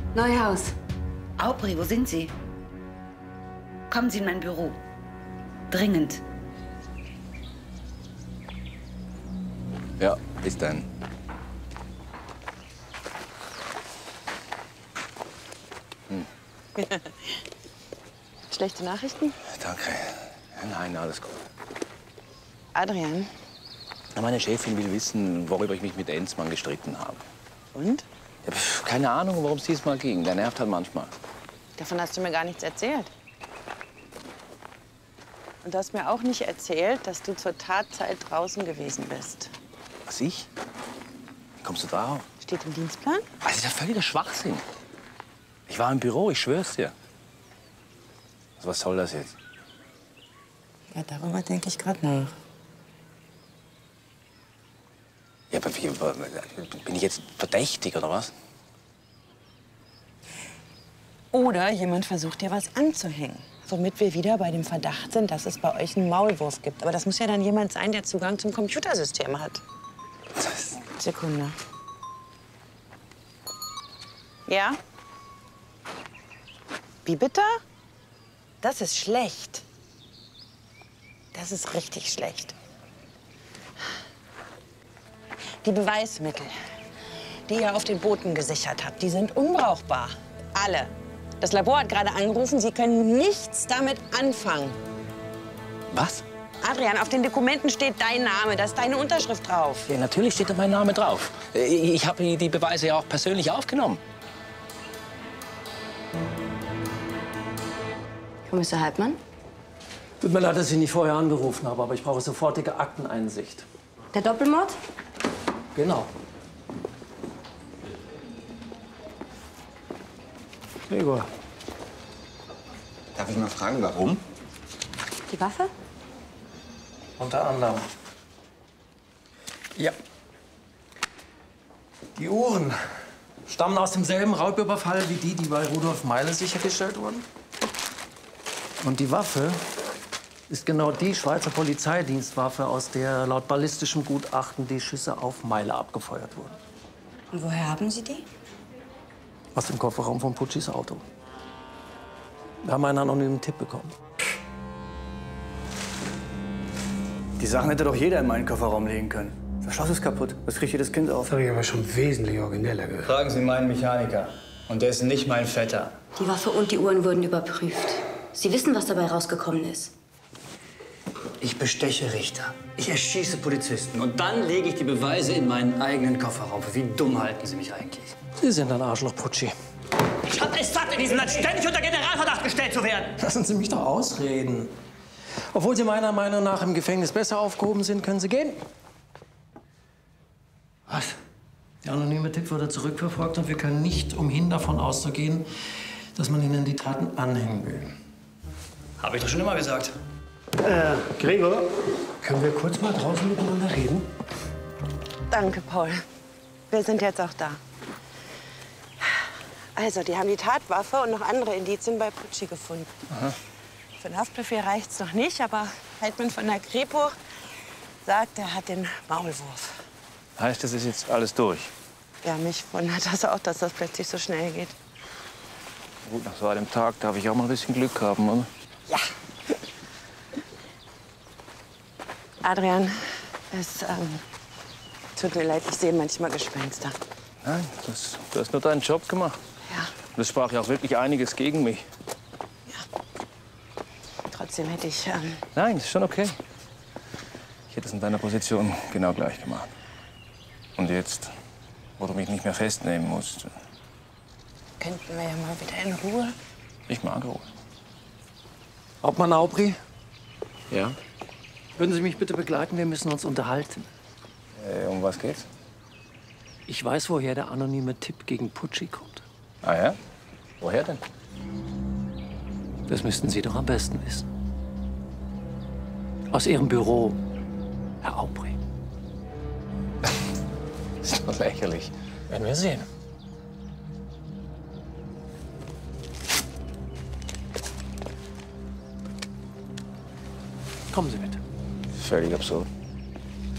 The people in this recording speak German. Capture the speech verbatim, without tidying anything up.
Neuhaus. Aubry, wo sind Sie? Kommen Sie in mein Büro. Dringend. Ja, bis dann. Hm. Schlechte Nachrichten? Danke. Nein, alles gut. Adrian? Meine Chefin will wissen, worüber ich mich mit Enzmann gestritten habe. Und? Ja, pf, keine Ahnung, worum es diesmal ging. Der nervt halt manchmal. Davon hast du mir gar nichts erzählt. Und du hast mir auch nicht erzählt, dass du zur Tatzeit draußen gewesen bist. Was, ich? Wie kommst du drauf? Steht im Dienstplan? Das ist ja völliger Schwachsinn. Ich war im Büro, ich schwör's dir. Also, was soll das jetzt? Ja, darüber denke ich gerade nach. Ja, aber wie, bin ich jetzt verdächtig, oder was? Oder jemand versucht dir was anzuhängen. Womit wir wieder bei dem Verdacht sind, dass es bei euch einen Maulwurf gibt. Aber das muss ja dann jemand sein, der Zugang zum Computersystem hat. Sekunde. Ja? Wie bitte? Das ist schlecht. Das ist richtig schlecht. Die Beweismittel, die ihr auf den Booten gesichert habt, die sind unbrauchbar. Alle. Das Labor hat gerade angerufen, sie können nichts damit anfangen. Was? Adrian, auf den Dokumenten steht dein Name, da ist deine Unterschrift drauf. Ja, natürlich steht da mein Name drauf. Ich habe die Beweise ja auch persönlich aufgenommen. Kommissar Halbmann? Tut mir leid, dass ich nicht vorher angerufen habe, aber ich brauche sofortige Akteneinsicht. Der Doppelmord? Genau. Gregor. Darf ich mal fragen, warum? Die Waffe? Unter anderem. Ja. Die Uhren stammen aus demselben Raubüberfall wie die, die bei Rudolf Meile sichergestellt wurden. Und die Waffe ist genau die Schweizer Polizeidienstwaffe, aus der laut ballistischem Gutachten die Schüsse auf Meile abgefeuert wurden. Und woher haben Sie die? Aus dem Kofferraum von Puccis Auto. Wir haben einen anonymen Tipp bekommen. Die Sachen hätte doch jeder in meinen Kofferraum legen können. Das Schloss ist kaputt. Das kriegt jedes Kind auf. Das habe ich aber schon wesentlich origineller gehört. Fragen Sie meinen Mechaniker. Und der ist nicht mein Vetter. Die Waffe und die Uhren wurden überprüft. Sie wissen, was dabei rausgekommen ist. Ich besteche Richter. Ich erschieße Polizisten. Und dann lege ich die Beweise in meinen eigenen Kofferraum. Wie dumm halten Sie mich eigentlich? Sie sind ein Arschloch, Pucci. Ich hab es satt, in diesem Land ständig unter Generalverdacht gestellt zu werden. Lassen Sie mich doch ausreden. Obwohl Sie meiner Meinung nach im Gefängnis besser aufgehoben sind, können Sie gehen. Was? Der anonyme Tipp wurde zurückverfolgt und wir können nicht umhin davon auszugehen, dass man Ihnen die Taten anhängen will. Habe ich doch schon immer gesagt. Äh, Gregor, können wir kurz mal draußen miteinander reden? Danke, Paul. Wir sind jetzt auch da. Also, die haben die Tatwaffe und noch andere Indizien bei Pucci gefunden. Aha. Für einen Haftbefehl reicht's noch nicht, aber Heidmann von der Kripo sagt, er hat den Maulwurf. Heißt, das ist jetzt alles durch? Ja, mich wundert das auch, dass das plötzlich so schnell geht. Gut, nach so einem Tag darf ich auch mal ein bisschen Glück haben, oder? Ja. Adrian, es ähm, tut mir leid, ich sehe manchmal Gespenster. Nein, das, du hast nur deinen Job gemacht. Ja. Das sprach ja auch wirklich einiges gegen mich. Trotzdem hätte ich... Ähm, Nein, ist schon okay. Ich hätte es in deiner Position genau gleich gemacht. Und jetzt, wo du mich nicht mehr festnehmen musst, könnten wir ja mal wieder in Ruhe. ich mag Ruhe. Hauptmann Aubry, Ja? würden Sie mich bitte begleiten? Wir müssen uns unterhalten. Äh, um was geht's? Ich weiß, woher der anonyme Tipp gegen Pucci kommt. Ah ja? Woher denn? Das müssten Sie doch am besten wissen. Aus Ihrem Büro, Herr Aubry. Das ist doch lächerlich. Werden wir sehen. Kommen Sie mit. Völlig absurd.